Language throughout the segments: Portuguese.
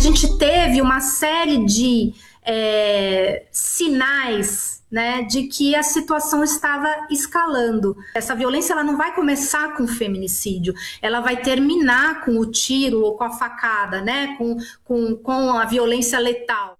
gente teve uma série de sinais, né, de que a situação estava escalando. Essa violência ela não vai começar com o feminicídio, ela vai terminar com o tiro ou com a facada, né, com a violência letal.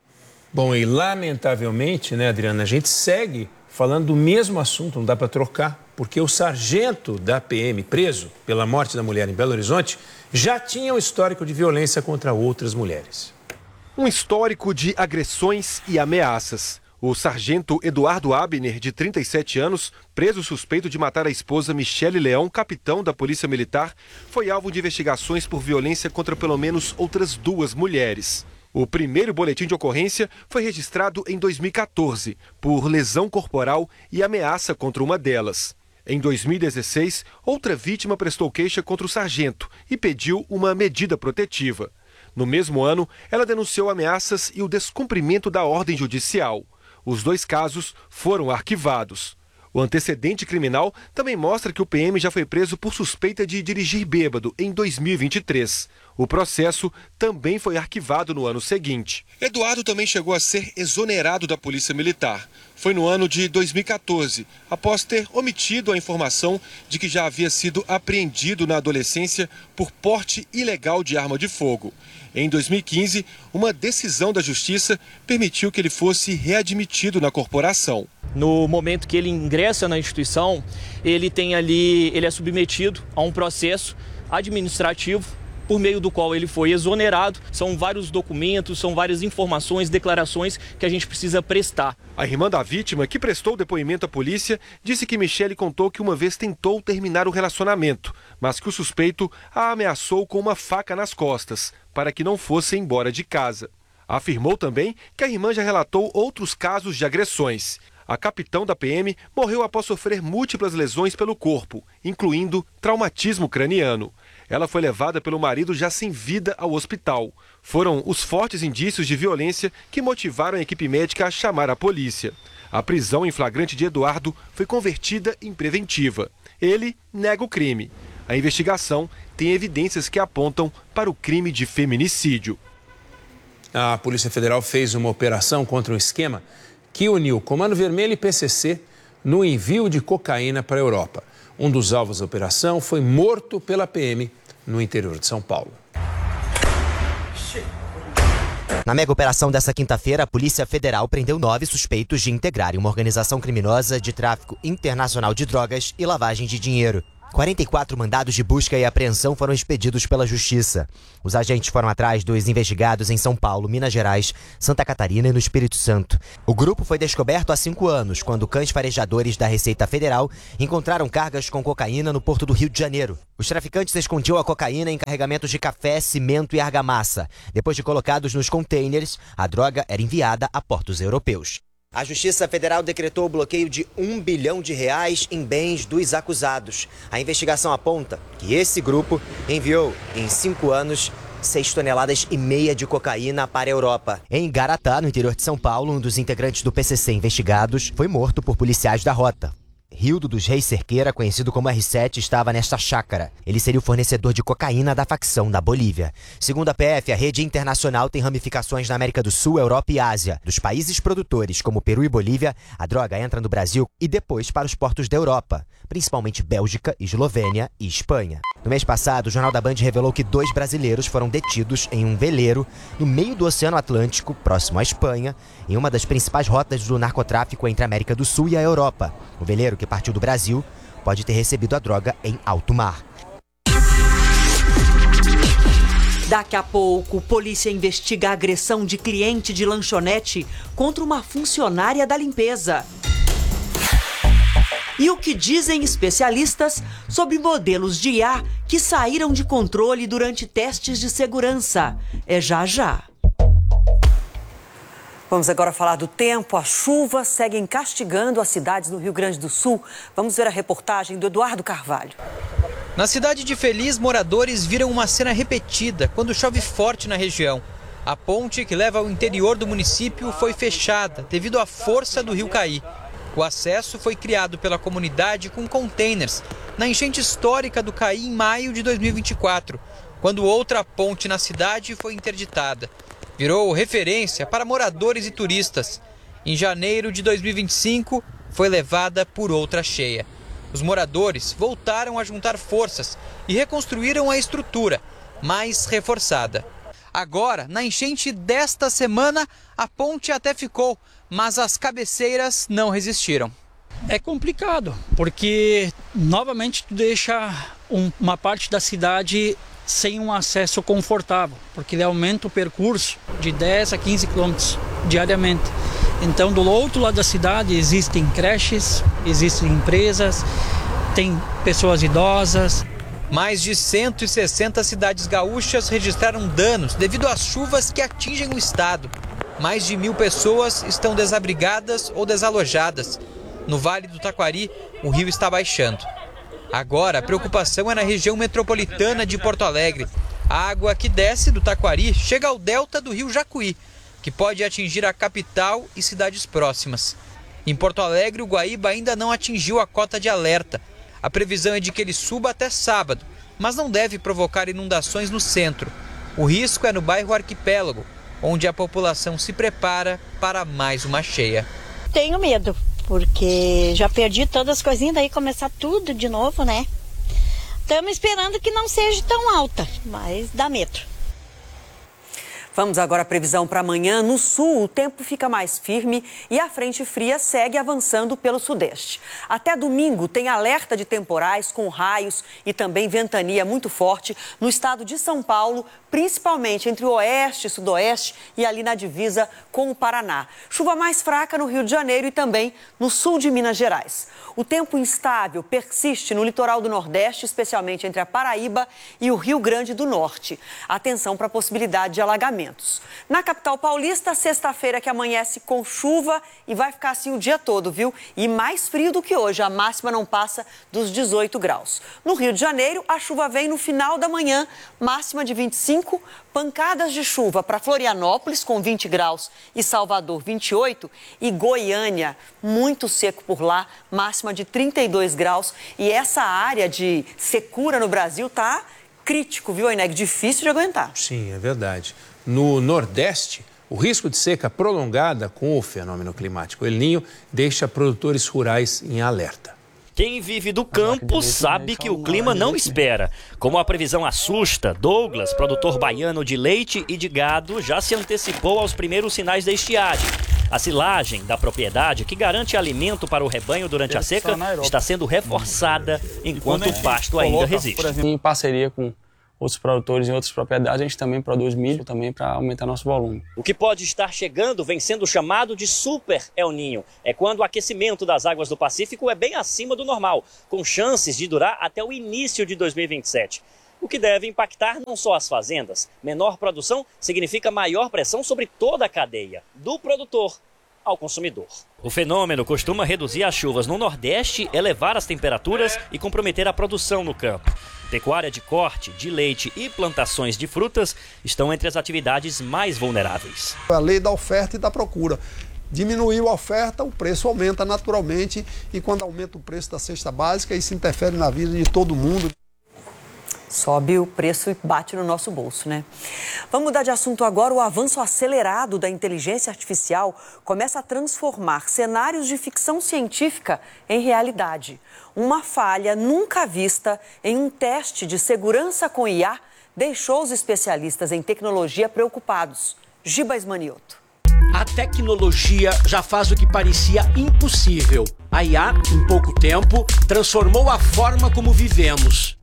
Bom, e lamentavelmente, né, Adriana, a gente segue falando do mesmo assunto, não dá para trocar, porque o sargento da PM preso pela morte da mulher em Belo Horizonte já tinha um histórico de violência contra outras mulheres. Um histórico de agressões e ameaças. O sargento Eduardo Abner, de 37 anos, preso suspeito de matar a esposa Michele Leão, capitão da Polícia Militar, foi alvo de investigações por violência contra pelo menos outras 2 mulheres. O primeiro boletim de ocorrência foi registrado em 2014, por lesão corporal e ameaça contra uma delas. Em 2016, outra vítima prestou queixa contra o sargento e pediu uma medida protetiva. No mesmo ano, ela denunciou ameaças e o descumprimento da ordem judicial. Os 2 casos foram arquivados. O antecedente criminal também mostra que o PM já foi preso por suspeita de dirigir bêbado em 2023. O processo também foi arquivado no ano seguinte. Eduardo também chegou a ser exonerado da Polícia Militar. Foi no ano de 2014, após ter omitido a informação de que já havia sido apreendido na adolescência por porte ilegal de arma de fogo. Em 2015, uma decisão da Justiça permitiu que ele fosse readmitido na corporação. No momento que ele ingressa na instituição, ele é submetido a um processo administrativo por meio do qual ele foi exonerado. São vários documentos, são várias informações, declarações que a gente precisa prestar. A irmã da vítima, que prestou depoimento à polícia, disse que Michele contou que uma vez tentou terminar o relacionamento, mas que o suspeito a ameaçou com uma faca nas costas, para que não fosse embora de casa. Afirmou também que a irmã já relatou outros casos de agressões. A capitão da PM morreu após sofrer múltiplas lesões pelo corpo, incluindo traumatismo craniano. Ela foi levada pelo marido já sem vida ao hospital. Foram os fortes indícios de violência que motivaram a equipe médica a chamar a polícia. A prisão em flagrante de Eduardo foi convertida em preventiva. Ele nega o crime. A investigação tem evidências que apontam para o crime de feminicídio. A Polícia Federal fez uma operação contra um esquema que uniu Comando Vermelho e PCC no envio de cocaína para a Europa. Um dos alvos da operação foi morto pela PM no interior de São Paulo. Na mega operação dessa quinta-feira, a Polícia Federal prendeu 9 suspeitos de integrarem uma organização criminosa de tráfico internacional de drogas e lavagem de dinheiro. 44 mandados de busca e apreensão foram expedidos pela Justiça. Os agentes foram atrás dos investigados em São Paulo, Minas Gerais, Santa Catarina e no Espírito Santo. O grupo foi descoberto há 5 anos, quando cães farejadores da Receita Federal encontraram cargas com cocaína no porto do Rio de Janeiro. Os traficantes escondiam a cocaína em carregamentos de café, cimento e argamassa. Depois de colocados nos containers, a droga era enviada a portos europeus. A Justiça Federal decretou o bloqueio de R$1 bilhão em bens dos acusados. A investigação aponta que esse grupo enviou, em 5 anos, 6,5 toneladas de cocaína para a Europa. Em Garatá, no interior de São Paulo, um dos integrantes do PCC investigados foi morto por policiais da rota. Rildo dos Reis Cerqueira, conhecido como R7, estava nesta chácara. Ele seria o fornecedor de cocaína da facção da Bolívia. Segundo a PF, a rede internacional tem ramificações na América do Sul, Europa e Ásia. Dos países produtores, como Peru e Bolívia, a droga entra no Brasil e depois para os portos da Europa, principalmente Bélgica, Eslovênia e Espanha. No mês passado, o Jornal da Band revelou que 2 brasileiros foram detidos em um veleiro no meio do Oceano Atlântico, próximo à Espanha, em uma das principais rotas do narcotráfico entre a América do Sul e a Europa. O veleiro, que partiu do Brasil, pode ter recebido a droga em alto mar. Daqui a pouco, polícia investiga a agressão de cliente de lanchonete contra uma funcionária da limpeza. E o que dizem especialistas sobre modelos de IA que saíram de controle durante testes de segurança? É já já. Vamos agora falar do tempo. As chuvas seguem castigando as cidades do Rio Grande do Sul. Vamos ver a reportagem do Eduardo Carvalho. Na cidade de Feliz, moradores viram uma cena repetida quando chove forte na região. A ponte que leva ao interior do município foi fechada devido à força do rio cair. O acesso foi criado pela comunidade com containers na enchente histórica do Caí em maio de 2024. quando outra ponte na cidade foi interditada. Virou referência para moradores e turistas. Em janeiro de 2025, foi levada por outra cheia. Os moradores voltaram a juntar forças e reconstruíram a estrutura, mais reforçada. Agora, na enchente desta semana, a ponte até ficou, mas as cabeceiras não resistiram. É complicado, porque novamente tu deixa uma parte da cidade sem um acesso confortável, porque ele aumenta o percurso de 10 a 15 quilômetros diariamente. Então, do outro lado da cidade existem creches, existem empresas, tem pessoas idosas. Mais de 160 cidades gaúchas registraram danos devido às chuvas que atingem o estado. Mais de 1.000 pessoas estão desabrigadas ou desalojadas. No Vale do Taquari, o rio está baixando. Agora, a preocupação é na região metropolitana de Porto Alegre. A água que desce do Taquari chega ao delta do rio Jacuí, que pode atingir a capital e cidades próximas. Em Porto Alegre, o Guaíba ainda não atingiu a cota de alerta. A previsão é de que ele suba até sábado, mas não deve provocar inundações no centro. O risco é no bairro Arquipélago, onde a população se prepara para mais uma cheia. Tenho medo, porque já perdi todas as coisinhas, daí começar tudo de novo, né? Estamos esperando que não seja tão alta, mas dá medo. Vamos agora à previsão para amanhã. No sul, o tempo fica mais firme e a frente fria segue avançando pelo sudeste. Até domingo tem alerta de temporais com raios e também ventania muito forte no estado de São Paulo, principalmente entre o oeste e sudoeste e ali na divisa com o Paraná. Chuva mais fraca no Rio de Janeiro e também no sul de Minas Gerais. O tempo instável persiste no litoral do Nordeste, especialmente entre a Paraíba e o Rio Grande do Norte. Atenção para a possibilidade de alagamento. Na capital paulista, sexta-feira que amanhece com chuva e vai ficar assim o dia todo, viu? E mais frio do que hoje, a máxima não passa dos 18 graus. No Rio de Janeiro, a chuva vem no final da manhã, máxima de 25, pancadas de chuva para Florianópolis com 20 graus e Salvador 28 e Goiânia, muito seco por lá, máxima de 32 graus. E essa área de secura no Brasil tá crítico, viu, Aineg? Difícil de aguentar. Sim, é verdade. No Nordeste, o risco de seca prolongada com o fenômeno climático El Niño deixa produtores rurais em alerta. Quem vive do campo sabe que o clima não espera. Como a previsão assusta, Douglas, produtor baiano de leite e de gado, já se antecipou aos primeiros sinais da estiagem. A silagem da propriedade, que garante alimento para o rebanho durante a seca, está sendo reforçada enquanto o pasto ainda resiste. Em parceria com outros produtores em outras propriedades, a gente também produz milho também para aumentar nosso volume. O que pode estar chegando vem sendo chamado de Super El Niño. É quando o aquecimento das águas do Pacífico é bem acima do normal, com chances de durar até o início de 2027. O que deve impactar não só as fazendas. Menor produção significa maior pressão sobre toda a cadeia, do produtor ao consumidor. O fenômeno costuma reduzir as chuvas no Nordeste, elevar as temperaturas e comprometer a produção no campo. Pecuária de corte, de leite e plantações de frutas estão entre as atividades mais vulneráveis. A lei da oferta e da procura. Diminuiu a oferta, o preço aumenta naturalmente e quando aumenta o preço da cesta básica, isso interfere na vida de todo mundo. Sobe o preço e bate no nosso bolso, né? Vamos mudar de assunto agora. O avanço acelerado da inteligência artificial começa a transformar cenários de ficção científica em realidade. Uma falha nunca vista em um teste de segurança com IA deixou os especialistas em tecnologia preocupados. Giba Ismanioto. A tecnologia já faz o que parecia impossível. A IA, em pouco tempo, transformou a forma como vivemos.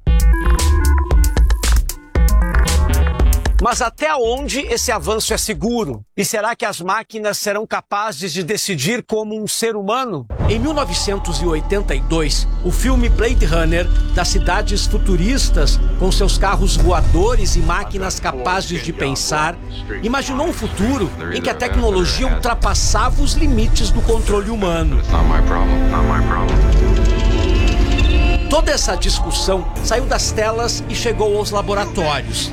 Mas até onde esse avanço é seguro? E será que as máquinas serão capazes de decidir como um ser humano? Em 1982, o filme Blade Runner, das cidades futuristas, com seus carros voadores e máquinas capazes de pensar, imaginou um futuro em que a tecnologia ultrapassava os limites do controle humano. Toda essa discussão saiu das telas e chegou aos laboratórios.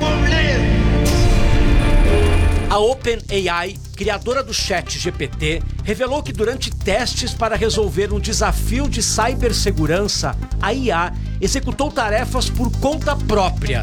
A OpenAI, criadora do ChatGPT, revelou que durante testes para resolver um desafio de cibersegurança, a IA executou tarefas por conta própria.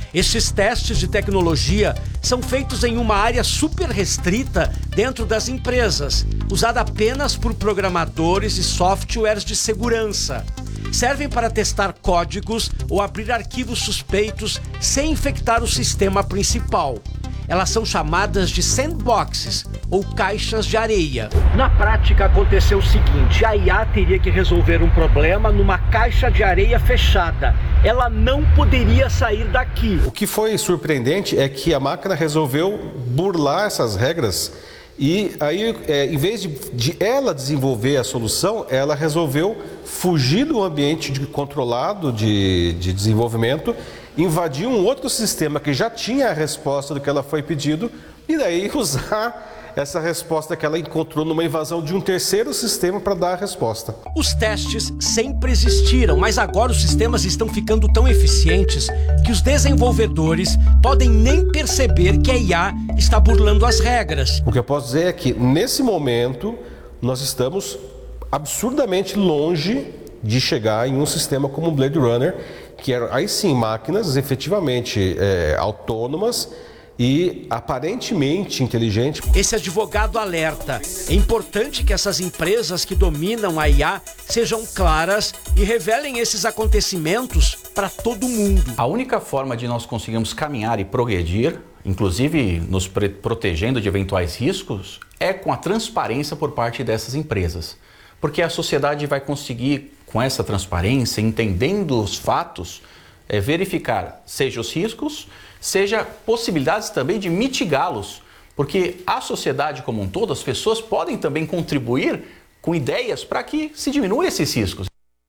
Esses testes de tecnologia são feitos em uma área super restrita dentro das empresas, usada apenas por programadores e softwares de segurança. Servem para testar códigos ou abrir arquivos suspeitos sem infectar o sistema principal. Elas são chamadas de sandboxes, ou caixas de areia. Na prática, aconteceu o seguinte: a IA teria que resolver um problema numa caixa de areia fechada. Ela não poderia sair daqui. O que foi surpreendente é que a máquina resolveu burlar essas regras e aí, em vez de ela desenvolver a solução, ela resolveu fugir do ambiente controlado de desenvolvimento, invadir um outro sistema que já tinha a resposta do que ela foi pedido e daí usar essa resposta que ela encontrou numa invasão de um terceiro sistema para dar a resposta. Os testes sempre existiram, mas agora os sistemas estão ficando tão eficientes que os desenvolvedores podem nem perceber que a IA está burlando as regras. O que eu posso dizer é que, nesse momento, nós estamos absurdamente longe de chegar em um sistema como o Blade Runner, que eram, aí sim, máquinas efetivamente autônomas e aparentemente inteligente. Esse advogado alerta: é importante que essas empresas que dominam a IA sejam claras e revelem esses acontecimentos para todo mundo. A única forma de nós conseguirmos caminhar e progredir, inclusive nos protegendo de eventuais riscos, é com a transparência por parte dessas empresas. Porque a sociedade vai conseguir, com essa transparência, entendendo os fatos, verificar seja os riscos, seja possibilidades também de mitigá-los, porque a sociedade como um todo, as pessoas podem também contribuir com ideias para que se diminua esses riscos.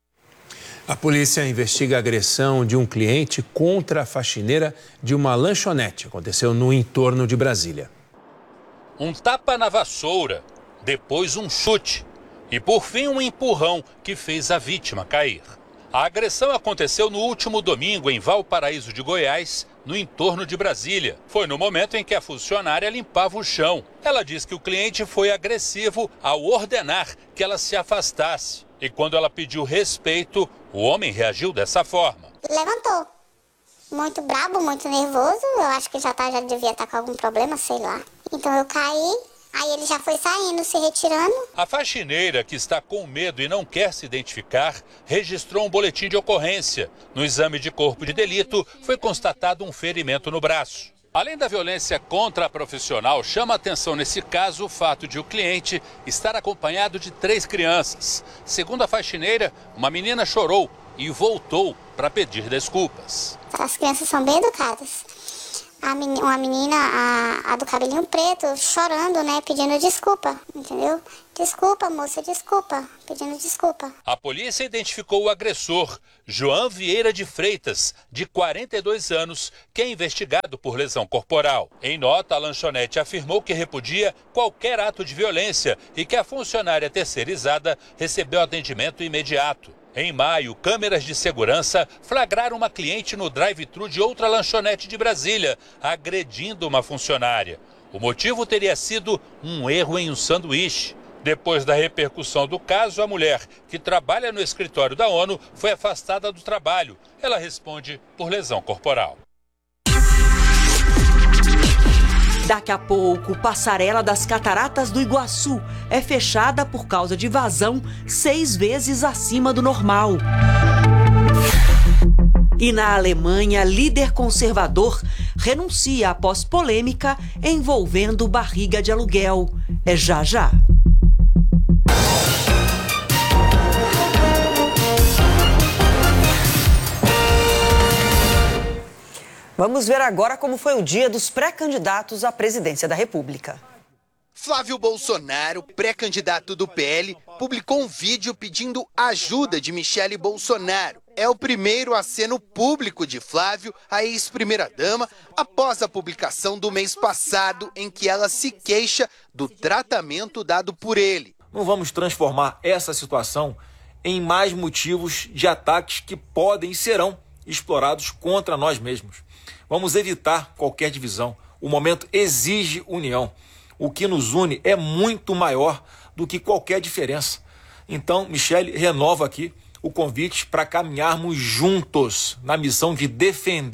A polícia investiga a agressão de um cliente contra a faxineira de uma lanchonete. Aconteceu no entorno de Brasília. Um tapa na vassoura, depois um chute e por fim um empurrão que fez a vítima cair. A agressão aconteceu no último domingo em Valparaíso de Goiás, no entorno de Brasília. Foi no momento em que a funcionária limpava o chão. Ela diz que o cliente foi agressivo ao ordenar que ela se afastasse. E quando ela pediu respeito, o homem reagiu dessa forma. Levantou. Muito brabo, muito nervoso. Eu acho que já devia estar com algum problema, sei lá. Então eu caí. Aí ele já foi saindo, se retirando. A faxineira, que está com medo e não quer se identificar, registrou um boletim de ocorrência. No exame de corpo de delito, foi constatado um ferimento no braço. Além da violência contra a profissional, chama a atenção nesse caso o fato de o cliente estar acompanhado de 3 crianças. Segundo a faxineira, uma menina chorou e voltou para pedir desculpas. As crianças são bem educadas. Uma menina, a do cabelinho preto, chorando, né, pedindo desculpa, entendeu? Desculpa, moça, desculpa, pedindo desculpa. A polícia identificou o agressor, João Vieira de Freitas, de 42 anos, que é investigado por lesão corporal. Em nota, a lanchonete afirmou que repudia qualquer ato de violência e que a funcionária terceirizada recebeu atendimento imediato. Em maio, câmeras de segurança flagraram uma cliente no drive-thru de outra lanchonete de Brasília, agredindo uma funcionária. O motivo teria sido um erro em um sanduíche. Depois da repercussão do caso, a mulher, que trabalha no escritório da ONU, foi afastada do trabalho. Ela responde por lesão corporal. Daqui a pouco, passarela das Cataratas do Iguaçu é fechada por causa de vazão 6 vezes acima do normal. E na Alemanha, líder conservador renuncia após polêmica envolvendo barriga de aluguel. É já já. Vamos ver agora como foi o dia dos pré-candidatos à presidência da República. Flávio Bolsonaro, pré-candidato do PL, publicou um vídeo pedindo ajuda de Michele Bolsonaro. É o primeiro aceno público de Flávio, a ex-primeira-dama, após a publicação do mês passado, em que ela se queixa do tratamento dado por ele. Não vamos transformar essa situação em mais motivos de ataques que podem e serão explorados contra nós mesmos. Vamos evitar qualquer divisão. O momento exige união. O que nos une é muito maior do que qualquer diferença. Então, Michele, renova aqui o convite para caminharmos juntos na missão de defender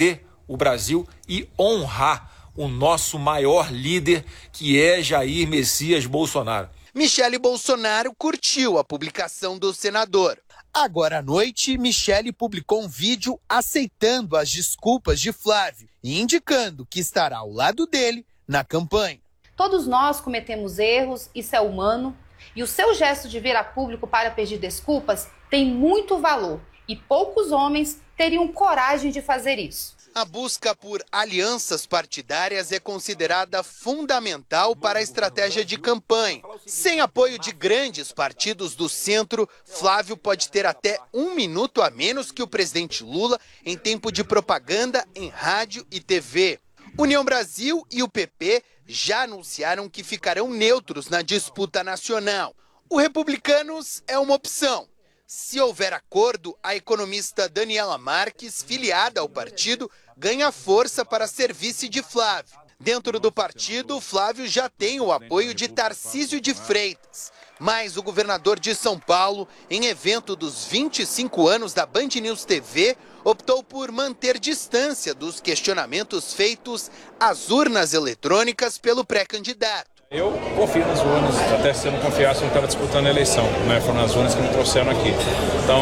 o Brasil e honrar o nosso maior líder, que é Jair Messias Bolsonaro. Michele Bolsonaro curtiu a publicação do senador. Agora à noite, Michele publicou um vídeo aceitando as desculpas de Flávio e indicando que estará ao lado dele na campanha. Todos nós cometemos erros, isso é humano, e o seu gesto de vir a público para pedir desculpas tem muito valor e poucos homens teriam coragem de fazer isso. A busca por alianças partidárias é considerada fundamental para a estratégia de campanha. Sem apoio de grandes partidos do centro, Flávio pode ter até 1 minuto a menos que o presidente Lula em tempo de propaganda em rádio e TV. União Brasil e o PP já anunciaram que ficarão neutros na disputa nacional. O Republicanos é uma opção. Se houver acordo, a economista Daniela Marques, filiada ao partido, ganha força para ser vice de Flávio. Dentro do partido, Flávio já tem o apoio de Tarcísio de Freitas. Mas o governador de São Paulo, em evento dos 25 anos da Band News TV, optou por manter distância dos questionamentos feitos às urnas eletrônicas pelo pré-candidato. Eu confio nas urnas, até se eu não confiasse eu não estava disputando a eleição, né? Foram as urnas que me trouxeram aqui. Então,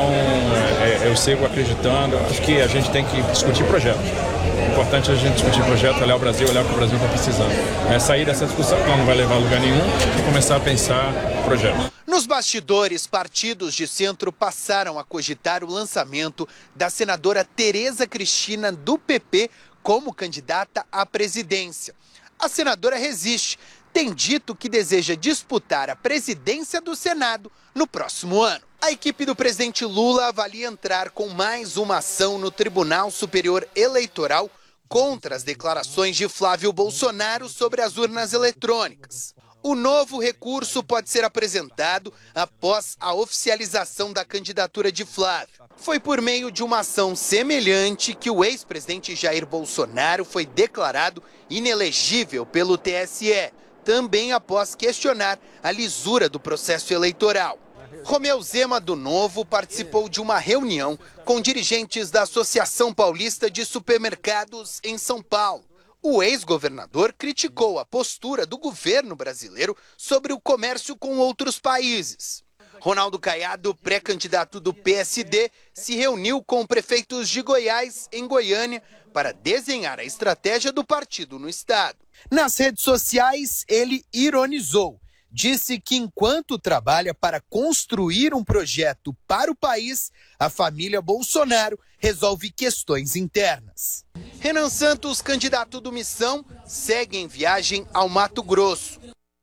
eu sigo acreditando, acho que a gente tem que discutir projetos. O importante é a gente discutir projeto, olhar o Brasil, olhar o que o Brasil está precisando. Sair dessa discussão que não vai levar a lugar nenhum e começar a pensar projetos. Nos bastidores, partidos de centro passaram a cogitar o lançamento da senadora Tereza Cristina do PP como candidata à presidência. A senadora resiste. Tem dito que deseja disputar a presidência do Senado no próximo ano. A equipe do presidente Lula avalia entrar com mais uma ação no Tribunal Superior Eleitoral contra as declarações de Flávio Bolsonaro sobre as urnas eletrônicas. O novo recurso pode ser apresentado após a oficialização da candidatura de Flávio. Foi por meio de uma ação semelhante que o ex-presidente Jair Bolsonaro foi declarado inelegível pelo TSE. Também após questionar a lisura do processo eleitoral. Romeu Zema, do Novo, participou de uma reunião com dirigentes da Associação Paulista de Supermercados em São Paulo. O ex-governador criticou a postura do governo brasileiro sobre o comércio com outros países. Ronaldo Caiado, pré-candidato do PSD, se reuniu com prefeitos de Goiás, em Goiânia, para desenhar a estratégia do partido no estado. Nas redes sociais, ele ironizou. Disse que enquanto trabalha para construir um projeto para o país, a família Bolsonaro resolve questões internas. Renan Santos, candidato do Missão, segue em viagem ao Mato Grosso.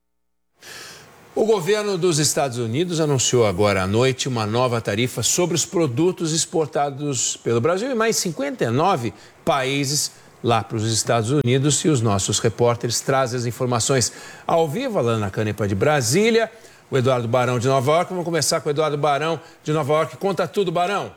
O governo dos Estados Unidos anunciou agora à noite uma nova tarifa sobre os produtos exportados pelo Brasil e mais 59 países lá para os Estados Unidos. E os nossos repórteres trazem as informações ao vivo. A Lana Canepa de Brasília, o Eduardo Barão de Nova York. Vamos começar com o Eduardo Barão de Nova York. Conta tudo, Barão.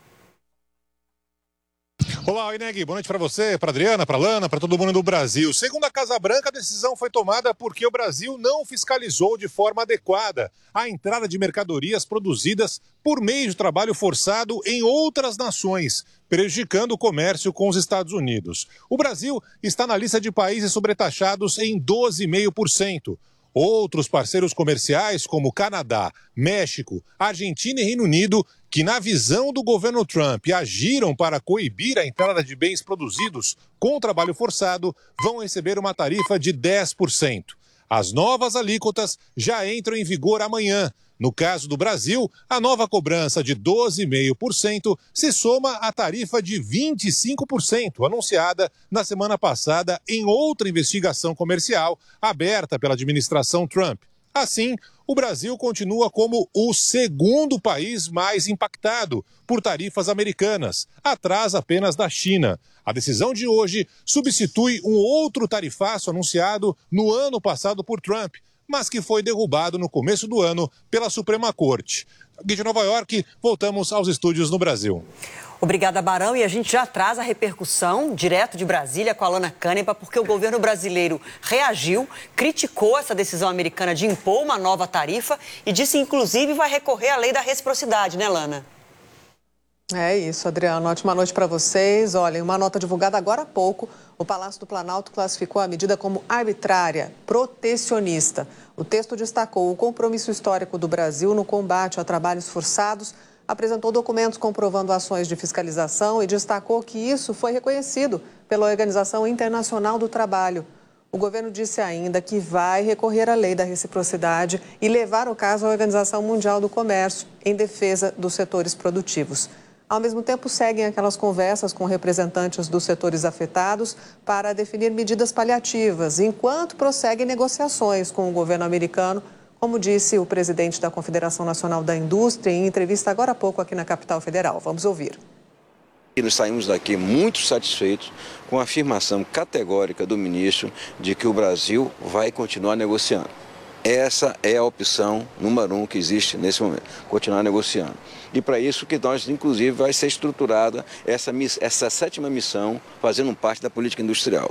Olá, Ineg, boa noite para você, para Adriana, para Lana, para todo mundo do Brasil. Segundo a Casa Branca, a decisão foi tomada porque o Brasil não fiscalizou de forma adequada a entrada de mercadorias produzidas por meio de trabalho forçado em outras nações, prejudicando o comércio com os Estados Unidos. O Brasil está na lista de países sobretaxados em 12,5%. Outros parceiros comerciais, como Canadá, México, Argentina e Reino Unido, que na visão do governo Trump agiram para coibir a entrada de bens produzidos com trabalho forçado, vão receber uma tarifa de 10%. As novas alíquotas já entram em vigor amanhã. No caso do Brasil, a nova cobrança de 12,5% se soma à tarifa de 25% anunciada na semana passada em outra investigação comercial aberta pela administração Trump. Assim, o Brasil continua como o segundo país mais impactado por tarifas americanas, atrás apenas da China. A decisão de hoje substitui um outro tarifaço anunciado no ano passado por Trump, mas que foi derrubado no começo do ano pela Suprema Corte. Aqui de Nova York, voltamos aos estúdios no Brasil. Obrigada, Barão. E a gente já traz a repercussão direto de Brasília com a Lana Canepa, porque o governo brasileiro reagiu, criticou essa decisão americana de impor uma nova tarifa e disse, inclusive, vai recorrer à lei da reciprocidade, né, Lana? É isso, Adriano. Ótima noite para vocês. Olha, em uma nota divulgada agora há pouco, o Palácio do Planalto classificou a medida como arbitrária, protecionista. O texto destacou o compromisso histórico do Brasil no combate a trabalhos forçados, apresentou documentos comprovando ações de fiscalização e destacou que isso foi reconhecido pela Organização Internacional do Trabalho. O governo disse ainda que vai recorrer à lei da reciprocidade e levar o caso à Organização Mundial do Comércio em defesa dos setores produtivos. Ao mesmo tempo, seguem aquelas conversas com representantes dos setores afetados para definir medidas paliativas, enquanto prosseguem negociações com o governo americano, como disse o presidente da Confederação Nacional da Indústria em entrevista agora há pouco aqui na capital federal. Vamos ouvir. Nós saímos daqui muito satisfeitos com a afirmação categórica do ministro de que o Brasil vai continuar negociando. Essa é a opção número 1 que existe nesse momento, continuar negociando. E para isso que nós, inclusive, vai ser estruturada essa 7ª missão, fazendo parte da política industrial.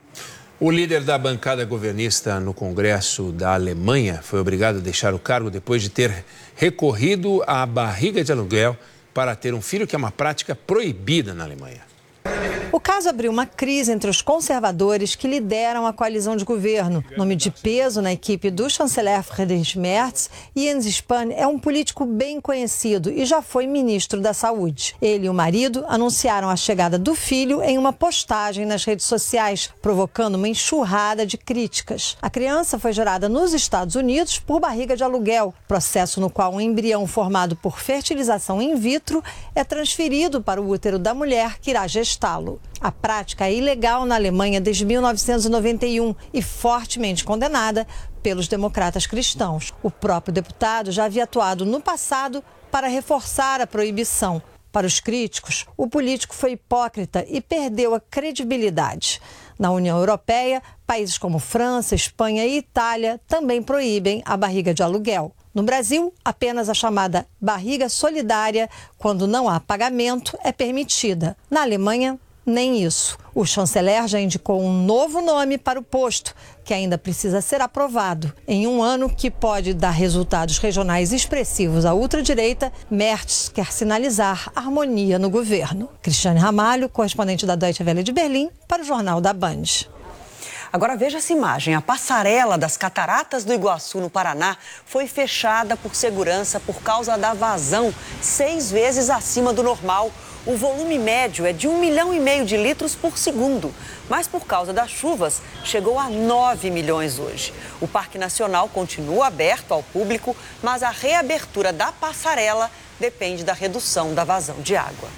O líder da bancada governista no Congresso da Alemanha foi obrigado a deixar o cargo depois de ter recorrido à barriga de aluguel para ter um filho, que é uma prática proibida na Alemanha. O caso abriu uma crise entre os conservadores que lideram a coalizão de governo. Nome de peso na equipe do chanceler Friedrich Merz, Jens Spahn é um político bem conhecido e já foi ministro da Saúde. Ele e o marido anunciaram a chegada do filho em uma postagem nas redes sociais, provocando uma enxurrada de críticas. A criança foi gerada nos Estados Unidos por barriga de aluguel, processo no qual um embrião formado por fertilização in vitro é transferido para o útero da mulher que irá gestá-lo. A prática é ilegal na Alemanha desde 1991 e fortemente condenada pelos democratas cristãos. O próprio deputado já havia atuado no passado para reforçar a proibição. Para os críticos, o político foi hipócrita e perdeu a credibilidade. Na União Europeia, países como França, Espanha e Itália também proíbem a barriga de aluguel. No Brasil, apenas a chamada barriga solidária, quando não há pagamento, é permitida. Na Alemanha, nem isso. O chanceler já indicou um novo nome para o posto, que ainda precisa ser aprovado. Em um ano que pode dar resultados regionais expressivos à ultradireita, Merz quer sinalizar harmonia no governo. Cristiane Ramalho, correspondente da Deutsche Welle de Berlim, para o Jornal da Band. Agora veja essa imagem. A passarela das Cataratas do Iguaçu, no Paraná, foi fechada por segurança por causa da vazão, 6 vezes acima do normal. O volume médio é de 1,5 milhão de litros por segundo, mas por causa das chuvas, chegou a 9 milhões hoje. O Parque Nacional continua aberto ao público, mas a reabertura da passarela depende da redução da vazão de água.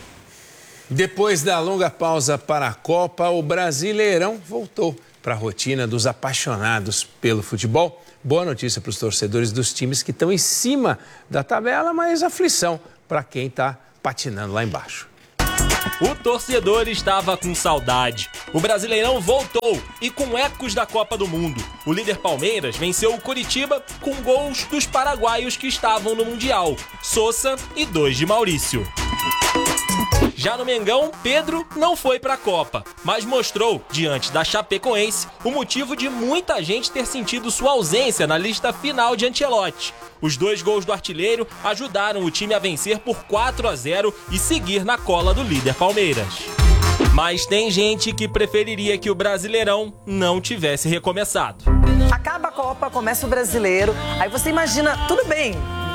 Depois da longa pausa para a Copa, o Brasileirão voltou para a rotina dos apaixonados pelo futebol. Boa notícia para os torcedores dos times que estão em cima da tabela, mas aflição para quem está patinando lá embaixo. O torcedor estava com saudade. O Brasileirão voltou e com ecos da Copa do Mundo. O líder Palmeiras venceu o Coritiba com gols dos paraguaios que estavam no Mundial, Sousa e 2 de Maurício. Já no Mengão, Pedro não foi para a Copa, mas mostrou, diante da Chapecoense, o motivo de muita gente ter sentido sua ausência na lista final de Ancelotti. Os 2 gols do artilheiro ajudaram o time a vencer por 4-0 e seguir na cola do líder Palmeiras. Mas tem gente que preferiria que o Brasileirão não tivesse recomeçado. Acaba a Copa, começa o Brasileiro, aí você imagina, tudo bem,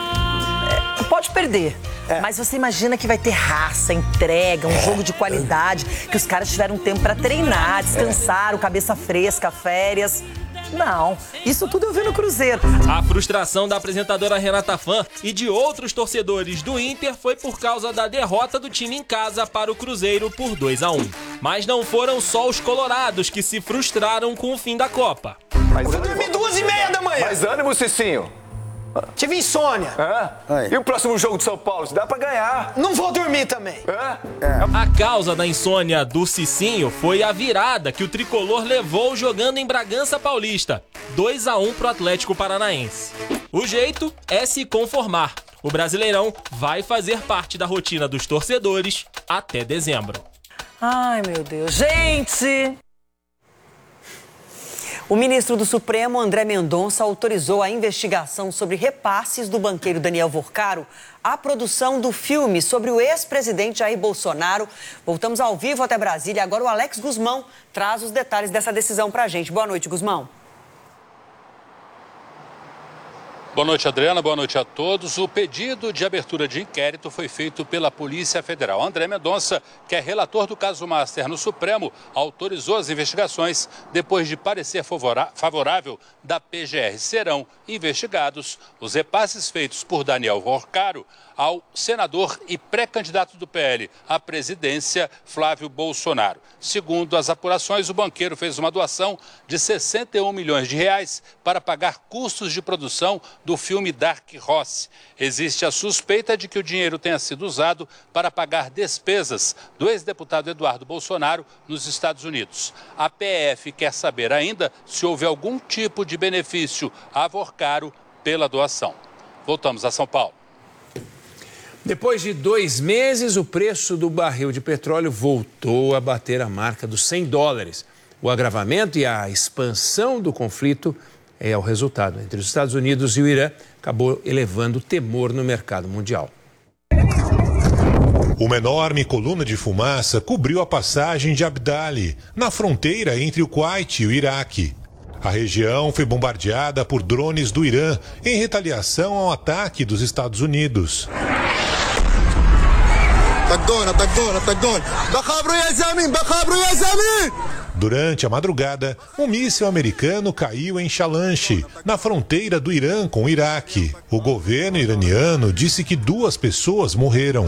pode perder. Mas você imagina que vai ter raça, entrega, um jogo de qualidade, que os caras tiveram tempo para treinar, descansaram, cabeça fresca, férias. Não, isso tudo eu vi no Cruzeiro. A frustração da apresentadora Renata Fã e de outros torcedores do Inter foi por causa da derrota do time em casa para o Cruzeiro por 2-1. Mas não foram só os colorados que se frustraram com o fim da Copa. Eu vou dormir 2h30 da manhã. Mais ânimo, Cicinho. Tive insônia. E o próximo jogo de São Paulo? Dá pra ganhar. Não vou dormir também. A causa da insônia do Cicinho foi a virada que o tricolor levou jogando em Bragança Paulista. 2-1 pro Atlético Paranaense. O jeito é se conformar. O Brasileirão vai fazer parte da rotina dos torcedores até dezembro. Ai, meu Deus. Gente! O ministro do Supremo, André Mendonça, autorizou a investigação sobre repasses do banqueiro Daniel Vorcaro à produção do filme sobre o ex-presidente Jair Bolsonaro. Voltamos ao vivo até Brasília. Agora o Alex Guzmão traz os detalhes dessa decisão pra gente. Boa noite, Guzmão. Boa noite, Adriana. Boa noite a todos. O pedido de abertura de inquérito foi feito pela Polícia Federal. André Mendonça, que é relator do caso Master no Supremo, autorizou as investigações depois de parecer favorável da PGR. Serão investigados os repasses feitos por Daniel Vorcaro ao senador e pré-candidato do PL à presidência, Flávio Bolsonaro. Segundo as apurações, o banqueiro fez uma doação de 61 milhões de reais para pagar custos de produção do filme Dark Horse. Existe a suspeita de que o dinheiro tenha sido usado para pagar despesas do ex-deputado Eduardo Bolsonaro nos Estados Unidos. A PF quer saber ainda se houve algum tipo de benefício a Vorcaro pela doação. Voltamos a São Paulo. Depois de 2 meses, o preço do barril de petróleo voltou a bater a marca dos $100. O agravamento e a expansão do conflito é o resultado entre os Estados Unidos e o Irã, acabou elevando o temor no mercado mundial. Uma enorme coluna de fumaça cobriu a passagem de Abdali, na fronteira entre o Kuwait e o Iraque. A região foi bombardeada por drones do Irã em retaliação ao ataque dos Estados Unidos. Durante a madrugada, um míssil americano caiu em Shalanchi, na fronteira do Irã com o Iraque. O governo iraniano disse que 2 pessoas morreram.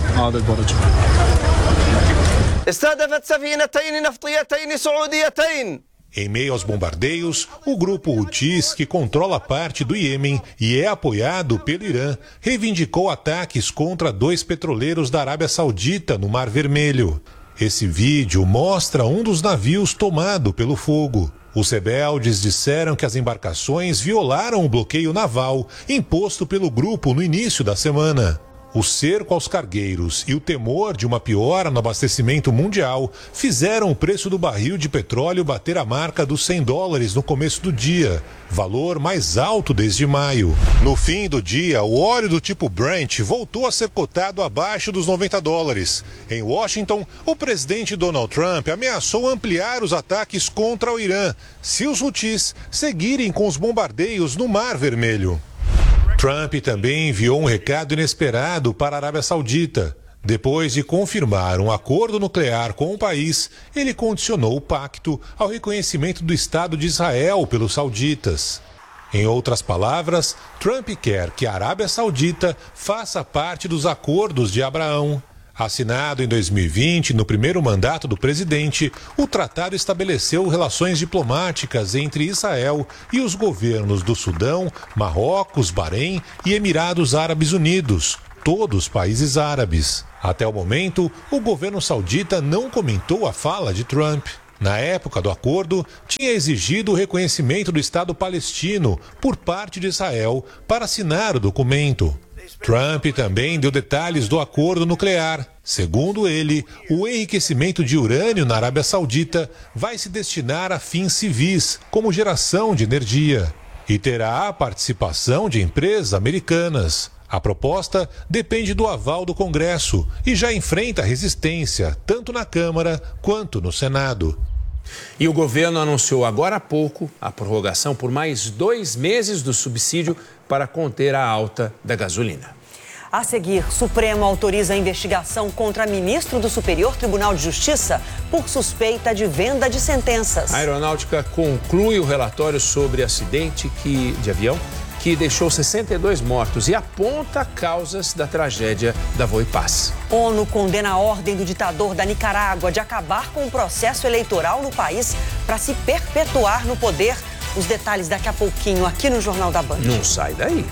Em meio aos bombardeios, o grupo Houthis, que controla parte do Iêmen e é apoiado pelo Irã, reivindicou ataques contra 2 petroleiros da Arábia Saudita no Mar Vermelho. Esse vídeo mostra um dos navios tomado pelo fogo. Os rebeldes disseram que as embarcações violaram o bloqueio naval imposto pelo grupo no início da semana. O cerco aos cargueiros e o temor de uma piora no abastecimento mundial fizeram o preço do barril de petróleo bater a marca dos $100 no começo do dia, valor mais alto desde maio. No fim do dia, o óleo do tipo Brent voltou a ser cotado abaixo dos $90. Em Washington, o presidente Donald Trump ameaçou ampliar os ataques contra o Irã se os Houthis seguirem com os bombardeios no Mar Vermelho. Trump também enviou um recado inesperado para a Arábia Saudita. Depois de confirmar um acordo nuclear com o país, ele condicionou o pacto ao reconhecimento do Estado de Israel pelos sauditas. Em outras palavras, Trump quer que a Arábia Saudita faça parte dos acordos de Abraão. Assinado em 2020, no primeiro mandato do presidente, o tratado estabeleceu relações diplomáticas entre Israel e os governos do Sudão, Marrocos, Bahrein e Emirados Árabes Unidos, todos países árabes. Até o momento, o governo saudita não comentou a fala de Trump. Na época do acordo, tinha exigido o reconhecimento do Estado palestino por parte de Israel para assinar o documento. Trump também deu detalhes do acordo nuclear. Segundo ele, o enriquecimento de urânio na Arábia Saudita vai se destinar a fins civis, como geração de energia, e terá a participação de empresas americanas. A proposta depende do aval do Congresso e já enfrenta resistência, tanto na Câmara quanto no Senado. E o governo anunciou agora há pouco a prorrogação por mais 2 meses do subsídio para conter a alta da gasolina. A seguir, Supremo autoriza a investigação contra ministro do Superior Tribunal de Justiça por suspeita de venda de sentenças. A Aeronáutica conclui o relatório sobre acidente de avião que deixou 62 mortos e aponta causas da tragédia da Voipaz. ONU condena a ordem do ditador da Nicarágua de acabar com o processo eleitoral no país para se perpetuar no poder. Os detalhes daqui a pouquinho aqui no Jornal da Band. Não sai daí.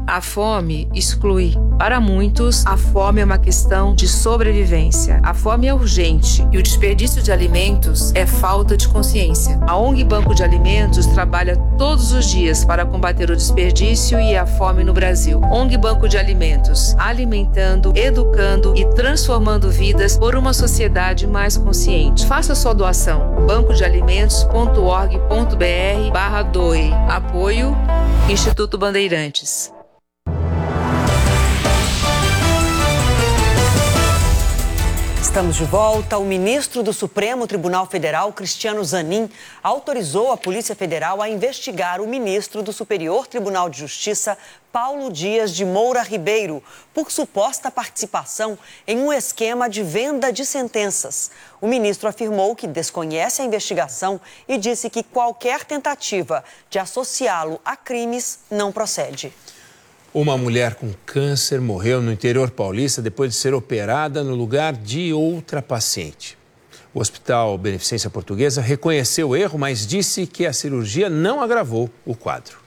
A fome exclui. Para muitos, a fome é uma questão de sobrevivência. A fome é urgente e o desperdício de alimentos é falta de consciência. A ONG Banco de Alimentos trabalha todos os dias para combater o desperdício e a fome no Brasil. ONG Banco de Alimentos, alimentando, educando e transformando vidas por uma sociedade mais consciente. Faça sua doação. bancodealimentos.org.br/doe. Apoio Instituto Bandeirantes. Estamos de volta. O ministro do Supremo Tribunal Federal, Cristiano Zanin, autorizou a Polícia Federal a investigar o ministro do Superior Tribunal de Justiça, Paulo Dias de Moura Ribeiro, por suposta participação em um esquema de venda de sentenças. O ministro afirmou que desconhece a investigação e disse que qualquer tentativa de associá-lo a crimes não procede. Uma mulher com câncer morreu no interior paulista depois de ser operada no lugar de outra paciente. O Hospital Beneficência Portuguesa reconheceu o erro, mas disse que a cirurgia não agravou o quadro.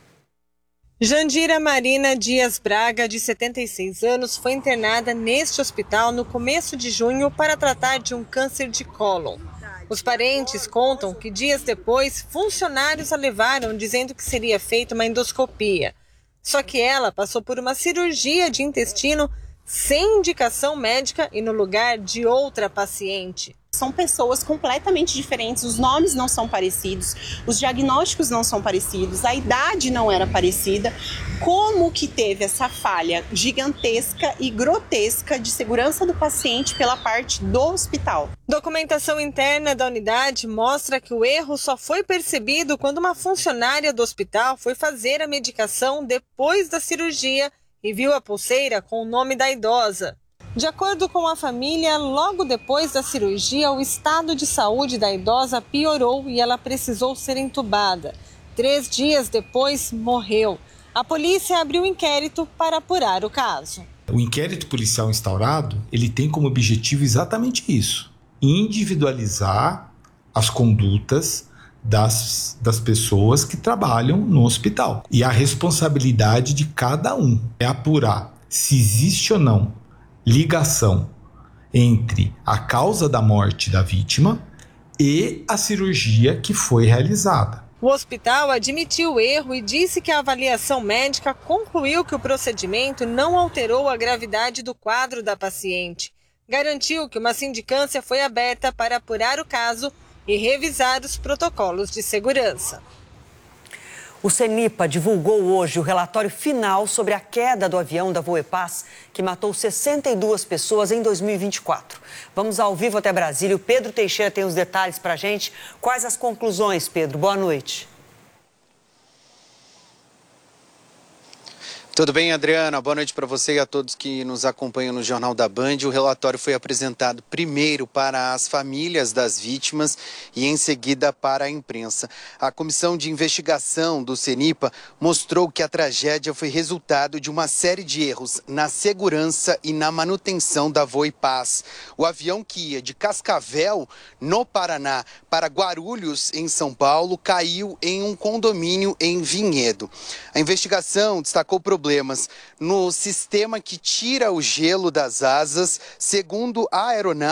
Jandira Marina Dias Braga, de 76 anos, foi internada neste hospital no começo de junho para tratar de um câncer de cólon. Os parentes contam que dias depois, funcionários a levaram dizendo que seria feita uma endoscopia. Só que ela passou por uma cirurgia de intestino sem indicação médica e no lugar de outra paciente. São pessoas completamente diferentes, os nomes não são parecidos, os diagnósticos não são parecidos, a idade não era parecida. Como que teve essa falha gigantesca e grotesca de segurança do paciente pela parte do hospital? Documentação interna da unidade mostra que o erro só foi percebido quando uma funcionária do hospital foi fazer a medicação depois da cirurgia e viu a pulseira com o nome da idosa. De acordo com a família, logo depois da cirurgia, o estado de saúde da idosa piorou e ela precisou ser entubada. 3 dias depois, morreu. A polícia abriu inquérito para apurar o caso. O inquérito policial instaurado, ele tem como objetivo exatamente isso: individualizar as condutas das pessoas que trabalham no hospital. E a responsabilidade de cada um é apurar se existe ou não ligação entre a causa da morte da vítima e a cirurgia que foi realizada. O hospital admitiu o erro e disse que a avaliação médica concluiu que o procedimento não alterou a gravidade do quadro da paciente. Garantiu que uma sindicância foi aberta para apurar o caso e revisar os protocolos de segurança. O CENIPA divulgou hoje o relatório final sobre a queda do avião da Voepaz, que matou 62 pessoas em 2024. Vamos ao vivo até Brasília. O Pedro Teixeira tem os detalhes para a gente. Quais as conclusões, Pedro? Boa noite. Tudo bem, Adriana? Boa noite para você e a todos que nos acompanham no Jornal da Band. O relatório foi apresentado primeiro para as famílias das vítimas e em seguida para a imprensa. A comissão de investigação do CENIPA mostrou que a tragédia foi resultado de uma série de erros na segurança e na manutenção da Voepaz. O avião que ia de Cascavel, no Paraná, para Guarulhos, em São Paulo, caiu em um condomínio em Vinhedo. A investigação destacou problemas no sistema que tira o gelo das asas. Segundo a aeronave,